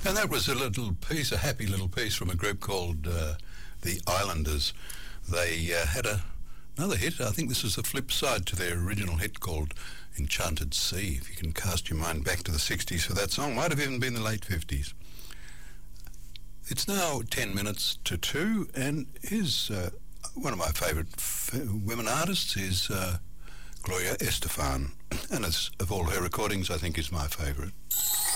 And that was a little piece, a happy little piece from a group called the Islanders. They had another hit. I think this is the flip side to their original hit called Enchanted Sea. If you can cast your mind back to the 60s for that song, might have even been the late 50s. It's now 10 minutes to 2, and here's one of my favourite women artists is Gloria Estefan, and of all her recordings, I think is my favourite.